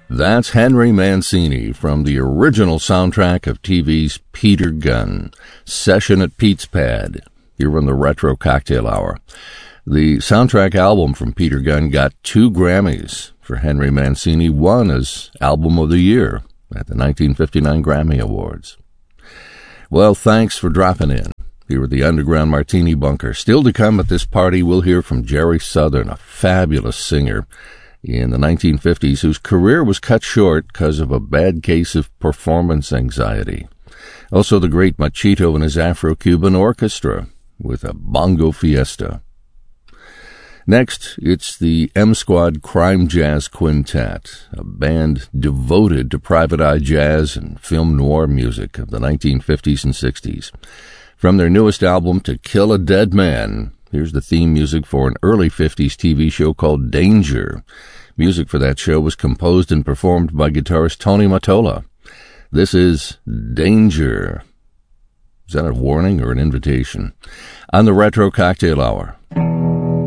That's Henry Mancini from the original soundtrack of TV's Peter Gunn, Session at Pete's Pad, here on the Retro Cocktail Hour. The soundtrack album from Peter Gunn got 2 Grammys. For Henry Mancini, one as Album of the Year at the 1959 Grammy Awards. Well, thanks for dropping in here at the Underground Martini Bunker. Still to come at this party, we'll hear from Jerry Southern, a fabulous singer in the 1950s whose career was cut short because of a bad case of performance anxiety. Also, the great Machito and his Afro-Cuban Orchestra with a bongo fiesta. Next, it's the M Squad Crime Jazz Quintet, a band devoted to private eye jazz and film noir music of the 1950s and 60s. From their newest album, To Kill a Dead Man, here's the theme music for an early 50s TV show called Danger. Music for that show was composed and performed by guitarist Tony Mottola. This is Danger. Is that a warning or an invitation? On the Retro Cocktail Hour.